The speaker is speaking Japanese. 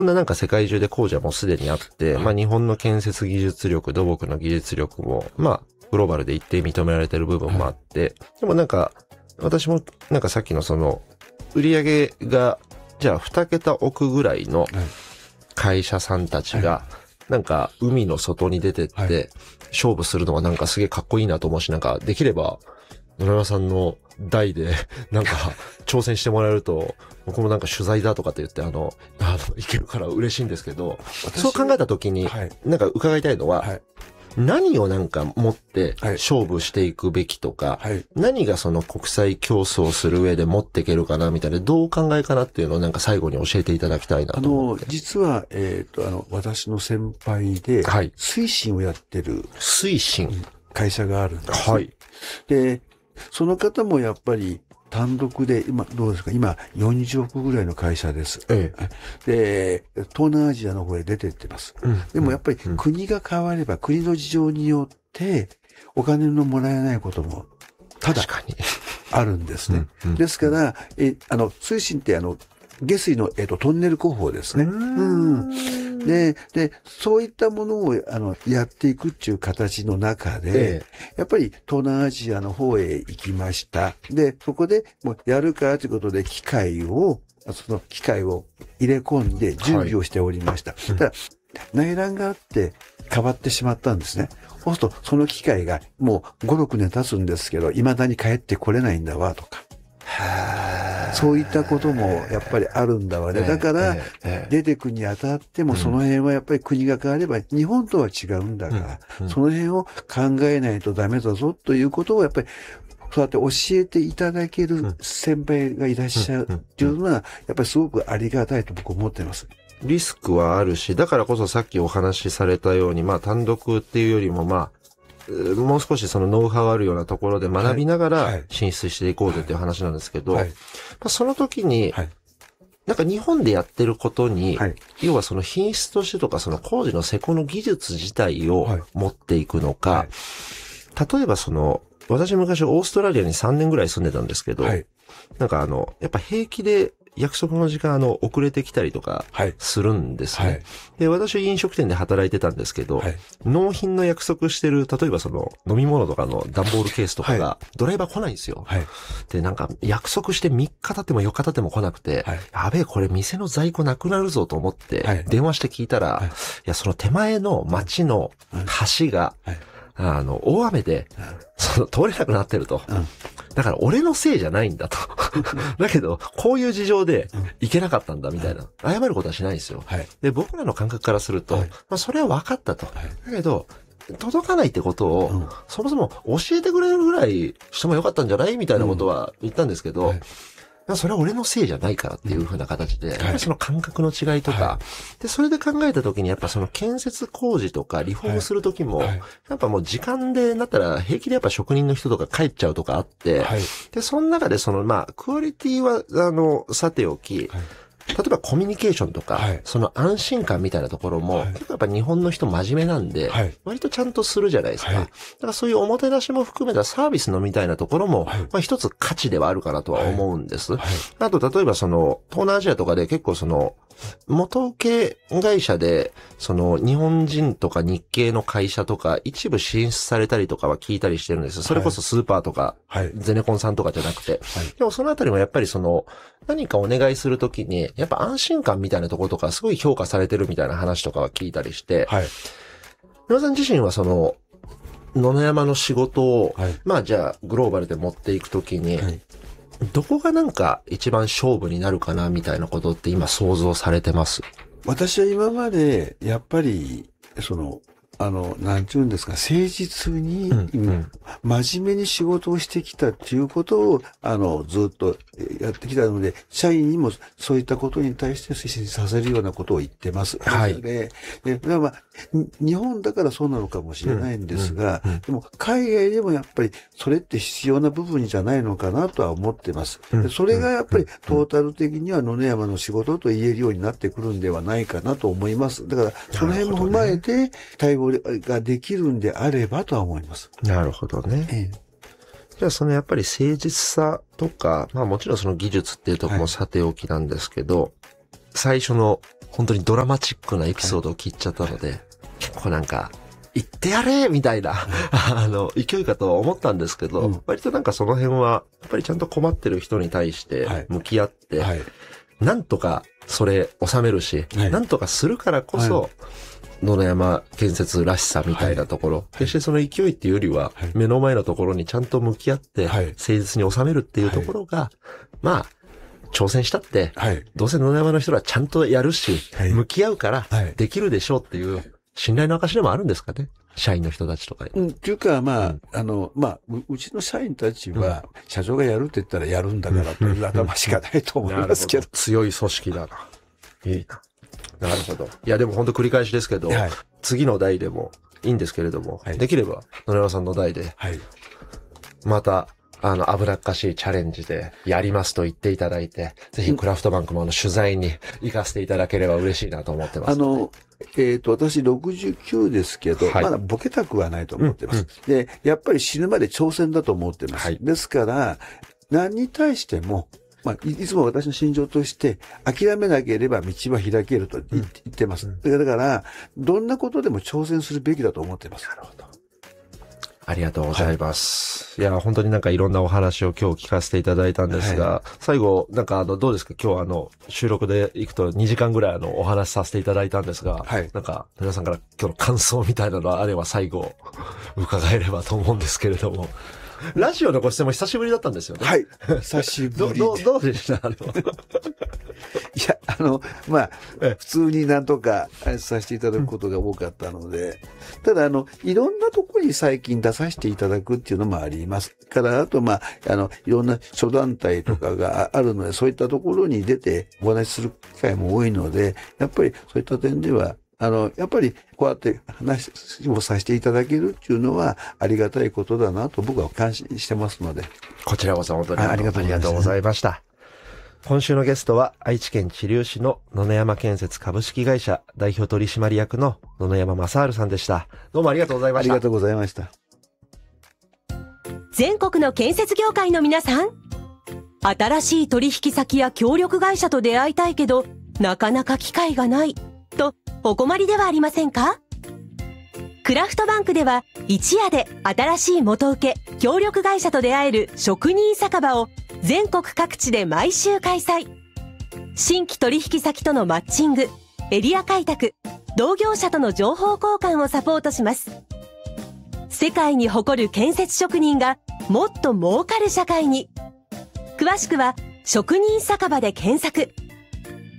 なんか世界中で工事はもうすでにあって、まあ日本の建設技術力、土木の技術力も、まあグローバルで一定認められてる部分もあって、でもなんか、私もなんかさっきのその、売り上げが、じゃあ2桁億ぐらいの会社さんたちが、なんか海の外に出てって、勝負するのがなんかすげえかっこいいなと思うし、なんかできれば、野々山さんの代で、なんか挑戦してもらえると、僕もなんか取材だとかって言って、いけるから嬉しいんですけど、そう考えたときに、なんか伺いたいのは、何をなんか持って勝負していくべきとか、何がその国際競争する上で持っていけるかなみたいな、どうお考えかなっていうのをなんか最後に教えていただきたいなと思って。 実は、私の先輩で、推進をやってる推進会社があるんです。 はい。 で、その方もやっぱり単独で、今、どうですか、今40億ぐらいの会社です。で、東南アジアの方へ出てってます。でもやっぱり国が変われば、国の事情によってお金のもらえないこともただあるんですね。ですから、推進って下水の、トンネル工法ですね。で、そういったものを、やっていくっていう形の中で、やっぱり東南アジアの方へ行きました。で、そこでもうやるかということでその機械を入れ込んで準備をしておりました。ただ、内乱があって変わってしまったんですね。そうすると、その機械がもう5、6年経つんですけど、未だに帰ってこれないんだわ、とか。そういったこともやっぱりあるんだわね。だから、出てくにあたってもその辺はやっぱり国が変われば日本とは違うんだから、その辺を考えないとダメだぞということをやっぱりそうやって教えていただける先輩がいらっしゃるっていうのは、やっぱりすごくありがたいと僕思ってます。 リスクはあるし、だからこそさっきお話しされたように、まあ単独っていうよりもまあ、もう少しそのノウハウあるようなところで学びながら進出していこうぜっていう話なんですけど、その時に、なんか日本でやってることに、要はその品質としてとかその工事の施工の技術自体を持っていくのか、例えばその、私昔オーストラリアに3年ぐらい住んでたんですけど、なんかやっぱ平気で約束の時間遅れてきたりとかするんですね。で、私飲食店で働いてたんですけど、納品の約束してる、例えばその飲み物とかの段ボールケースとかがドライバー来ないんですよ。で、なんか約束して3日経っても4日経っても来なくて、やべえ、これ店の在庫なくなるぞと思って電話して聞いたら、いや、その手前の町の橋が、大雨で、通れなくなってると。だから俺のせいじゃないんだと。だけど、こういう事情で行けなかったんだみたいな。謝ることはしないんですよ。で、僕らの感覚からすると、まあそれは分かったと。だけど、届かないってことを、そもそも教えてくれるぐらいしてもよかったんじゃないみたいなことは言ったんですけど、それは俺のせいじゃないからっていう風な形で、やっぱりその感覚の違いとか、で、それで考えたときにやっぱその建設工事とかリフォームするときも、やっぱもう時間でなったら平気でやっぱ職人の人とか帰っちゃうとかあって、で、その中でそのまあ、クオリティはさておき、例えばコミュニケーションとか、その安心感みたいなところも、結構やっぱ日本の人真面目なんで、割とちゃんとするじゃないですか。だからそういうおもてなしも含めたサービスのみたいなところも、まあ一つ価値ではあるかなとは思うんです。あと例えばその、東南アジアとかで結構その、元請け会社で、その日本人とか日系の会社とか一部進出されたりとかは聞いたりしてるんです。それこそスーパーとか、ゼネコンさんとかじゃなくて。でもそのあたりもやっぱりその、何かお願いするときに、やっぱ安心感みたいなところとかすごい評価されてるみたいな話とかは聞いたりして、野田さん自身はその、野々山の仕事を、まあじゃあグローバルで持っていくときに、どこがなんか一番勝負になるかなみたいなことって今想像されてます？ 私は今まで、やっぱり、なんていうんですか、誠実に、真面目に仕事をしてきたっていうことを、ずっとやってきたので、社員にもそういったことに対して推進させるようなことを言ってます。で、まあ、日本だからそうなのかもしれないんですが、でも海外でもやっぱりそれって必要な部分じゃないのかなとは思ってます。それがやっぱりトータル的には野々山の仕事と言えるようになってくるんではないかなと思います。だから、その辺も踏まえて対応ができるんであればとは思います。 なるほどね。じゃあそのやっぱり誠実さとか、まあもちろんその技術っていうところもさておきなんですけど、最初の本当にドラマチックなエピソードを聞いちゃったので、結構なんか、言ってやれみたいな、勢いかと思ったんですけど、割となんかその辺は、やっぱりちゃんと困ってる人に対して向き合って、なんとかそれ収めるし、なんとかするからこそ、野々山建設らしさみたいなところ、決してその勢いっていうよりは、目の前のところにちゃんと向き合って、誠実に収めるっていうところが、まあ、挑戦したって、どうせ野々山の人はちゃんとやるし、向き合うからできるでしょうっていう信頼の証でもあるんですかね。社員の人たちとか。 っていうか、まあ、うちの社員たちは、社長がやるって言ったらやるんだからという頭しかないと思いますけど。 強い組織だな。いいな。なるほど。いや、でも本当繰り返しですけど、次の代でもいいんですけれども、できれば、野々山さんの代で、また、危なっかしいチャレンジでやりますと言っていただいて、ぜひクラフトバンクも取材に行かせていただければ嬉しいなと思ってます。 私69ですけど、まだボケたくはないと思ってます。で、やっぱり死ぬまで挑戦だと思ってます。ですから、何に対しても、まあ、いつも私の心情として、諦めなければ道は開けると言ってます。だから、どんなことでも挑戦するべきだと思っています。 なるほど。ありがとうございます。いや、本当になんかいろんなお話を今日聞かせていただいたんですが、最後、なんかどうですか今日収録で行くと2時間ぐらいお話しさせていただいたんですが、なんか皆さんから今日の感想みたいなのがあれば最後、伺えればと思うんですけれども。ラジオのご出演も久しぶりだったんですよね。 久しぶり。 どうでしたいや、まあ、普通になんとかさせていただくことが多かったので、ただいろんなところに最近出させていただくっていうのもありますから、あとまあ、いろんな諸団体とかがあるので、そういったところに出てお話しする機会も多いので、やっぱりそういった点では、やっぱりこうやって話をさせていただけるっていうのはありがたいことだなと僕は感心してますので。 こちらこそ本当にありがとうございました。今週のゲストは愛知県知立市の野々山建設株式会社代表取締役の野々山正治さんでした。どうもありがとうございました。 ありがとうございました。 全国の建設業界の皆さん、新しい取引先や協力会社と出会いたいけどなかなか機会がないとお困りではありませんか？クラフトバンクでは一夜で新しい元請け協力会社と出会える職人酒場を全国各地で毎週開催。新規取引先とのマッチング、エリア開拓、同業者との情報交換をサポートします。世界に誇る建設職人がもっと儲かる社会に。詳しくは職人酒場で検索。